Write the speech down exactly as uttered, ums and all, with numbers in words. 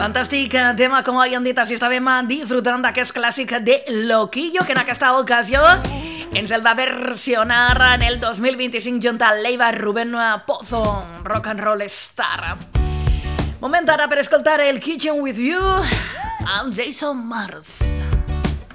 Fantàstic tema, com havíem dit, així estàvem disfrutant d'aquest clàssic de Loquillo, que en aquesta ocasió ens el va versionar en el dos mil vint-i-cinc junt a Leiva Rubén Pozo, Rock and Roll Star. Moment ara per escoltar el Kitchen With You amb Jason Mars.